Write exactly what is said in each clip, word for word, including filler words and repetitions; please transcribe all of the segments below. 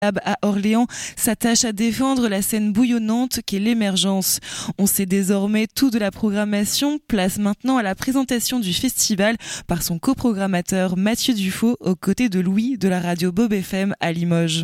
Lab à Orléans s'attache à défendre la scène bouillonnante qu'est l'émergence. On sait désormais tout de la programmation, place maintenant à la présentation du festival par son coprogrammateur Mathieu Dufaux aux côtés de Louis de la radio Bob F M à Limoges.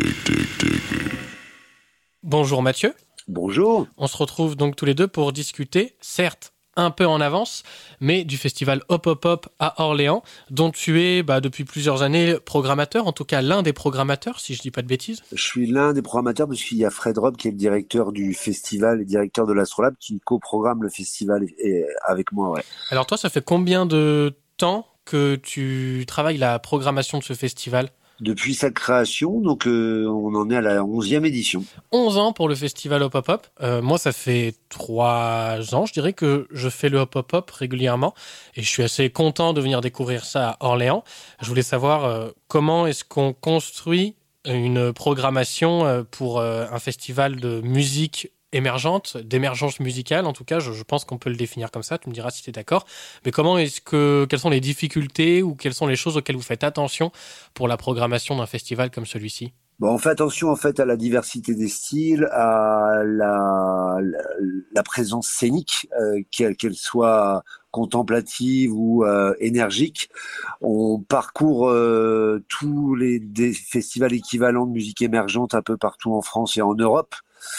Bonjour Mathieu. Bonjour. On se retrouve donc tous les deux pour discuter, certes un peu en avance, mais du festival Hop Hop Hop à Orléans, dont tu es bah, depuis plusieurs années programmateur, en tout cas l'un des programmateurs, si je dis pas de bêtises. Je suis l'un des programmateurs parce qu'il y a Fred Robb qui est le directeur du festival et directeur de l'Astrolabe qui coprogramme le festival et, et avec moi. Ouais. Alors toi, ça fait combien de temps que tu travailles la programmation de ce festival ? Depuis sa création, donc euh, on en est à la onzième édition. onze ans pour le festival Hop Hop Hop. Euh, moi, ça fait trois ans, je dirais, que je fais le Hop Hop Hop régulièrement. Et je suis assez content de venir découvrir ça à Orléans. Je voulais savoir euh, comment est-ce qu'on construit une programmation euh, pour euh, un festival de musique émergente, d'émergence musicale, en tout cas, je, je pense qu'on peut le définir comme ça, tu me diras si tu es d'accord. Mais comment est-ce que, quelles sont les difficultés ou quelles sont les choses auxquelles vous faites attention pour la programmation d'un festival comme celui-ci ? Bon, on fait attention en fait à la diversité des styles, à la, la, la présence scénique, euh, qu'elle, qu'elle soit contemplative ou euh, énergique. On parcourt euh, tous les des festivals équivalents de musique émergente un peu partout en France et en Europe.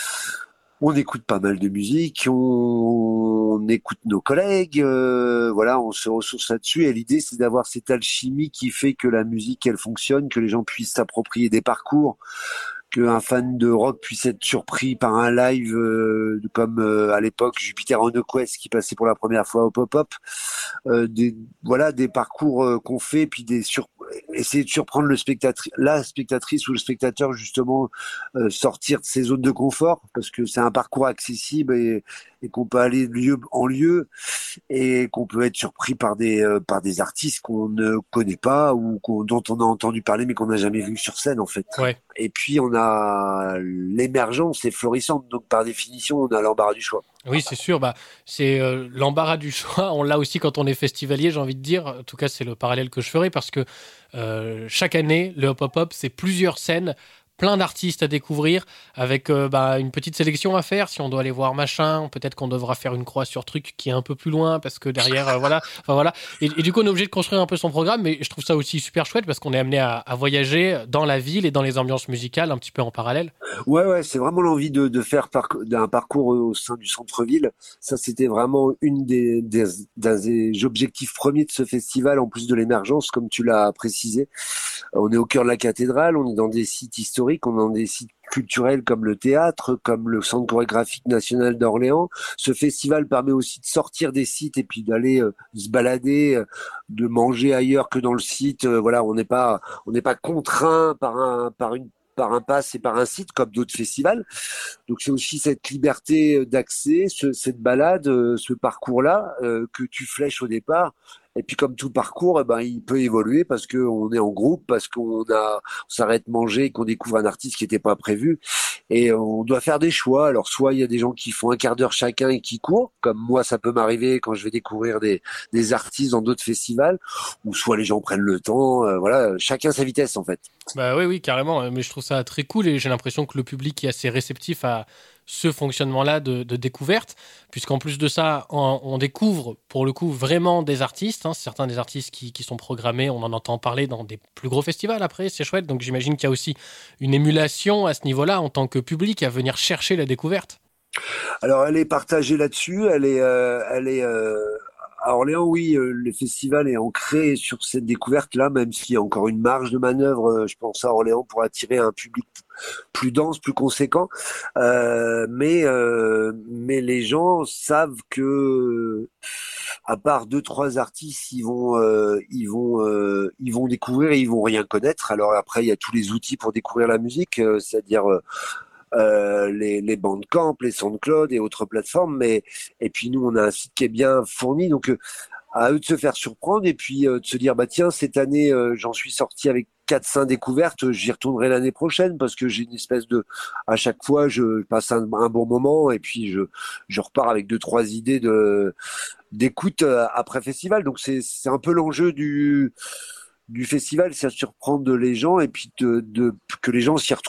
On écoute pas mal de musique, on, on écoute nos collègues, euh, voilà, on se ressource là-dessus. Et l'idée, c'est d'avoir cette alchimie qui fait que la musique, elle fonctionne, que les gens puissent s'approprier des parcours, qu'un fan de rock puisse être surpris par un live euh, comme euh, à l'époque Jupiter on the Quest qui passait pour la première fois au pop-up. Euh, des, voilà, des parcours euh, qu'on fait, puis des sur essayer de surprendre le spectatrice, la spectatrice ou le spectateur justement, euh, sortir de ses zones de confort parce que c'est un parcours accessible et, et qu'on peut aller de lieu en lieu et qu'on peut être surpris par des euh, par des artistes qu'on ne connaît pas ou qu'on, dont on a entendu parler mais qu'on n'a jamais vu sur scène en fait. Ouais. Et puis on a l'émergence est florissante donc par définition on a l'embarras du choix. Oui, c'est sûr. Bah, c'est euh, l'embarras du choix. On l'a aussi quand on est festivalier, j'ai envie de dire. En tout cas, c'est le parallèle que je ferai parce que euh, chaque année, le Hop Hop Hop, c'est plusieurs scènes, plein d'artistes à découvrir, avec euh, bah, une petite sélection à faire. Si on doit aller voir machin, peut-être qu'on devra faire une croix sur truc qui est un peu plus loin parce que derrière, euh, voilà. Enfin voilà. Et, et du coup, on est obligé de construire un peu son programme, mais je trouve ça aussi super chouette parce qu'on est amené à, à voyager dans la ville et dans les ambiances musicales un petit peu en parallèle. Ouais, ouais, c'est vraiment l'envie de, de faire par, d'un parcours au sein du centre-ville. Ça, c'était vraiment une des, des, des objectifs premiers de ce festival, en plus de l'émergence, comme tu l'as précisé. On est au cœur de la cathédrale, on est dans des sites historiques, on est dans des sites culturels comme le théâtre, comme le Centre chorégraphique national d'Orléans. Ce festival permet aussi de sortir des sites et puis d'aller euh, se balader, euh, de manger ailleurs que dans le site. Euh, voilà, on n'est pas, on n'est pas contraint par un, par une par un pass et par un site comme d'autres festivals. Donc c'est aussi cette liberté d'accès, ce, cette balade, ce parcours-là euh, que tu flèches au départ. Et puis comme tout parcours, eh ben il peut évoluer parce que on est en groupe, parce qu'on a on s'arrête manger, qu'on découvre un artiste qui n'était pas prévu, et on doit faire des choix. Alors soit il y a des gens qui font un quart d'heure chacun et qui courent, comme moi ça peut m'arriver quand je vais découvrir des des artistes dans d'autres festivals, ou soit les gens prennent le temps. Euh, voilà, chacun sa vitesse en fait. Bah oui, oui, carrément. Mais je trouve ça très cool et j'ai l'impression que le public est assez réceptif à ce fonctionnement-là de, de découverte, puisqu'en plus de ça, on, on découvre pour le coup vraiment des artistes, hein, certains des artistes qui, qui sont programmés, on en entend parler dans des plus gros festivals après, c'est chouette, donc j'imagine qu'il y a aussi une émulation à ce niveau-là en tant que public à venir chercher la découverte. Alors elle est partagée là-dessus, elle est, euh, elle est euh, à Orléans, oui, euh, le festival est ancré sur cette découverte-là, même s'il y a encore une marge de manœuvre, euh, je pense à Orléans, pour attirer un public plus dense, plus conséquent. Euh, mais euh, mais les gens savent que à part deux trois artistes, ils vont euh, ils vont euh, ils vont découvrir et ils vont rien connaître. Alors après, il y a tous les outils pour découvrir la musique, euh, c'est-à-dire euh, Euh, les, les Bandcamp, les SoundCloud et autres plateformes, mais et puis nous on a un site qui est bien fourni, donc euh, à eux de se faire surprendre et puis euh, de se dire bah tiens cette année euh, j'en suis sorti avec quatre cinq découvertes, j'y retournerai l'année prochaine parce que j'ai une espèce de à chaque fois je passe un, un bon moment et puis je je repars avec deux trois idées de d'écoute euh, après festival, donc c'est c'est un peu l'enjeu du du festival, c'est surprendre les gens et puis de, de que les gens s'y retrouvent.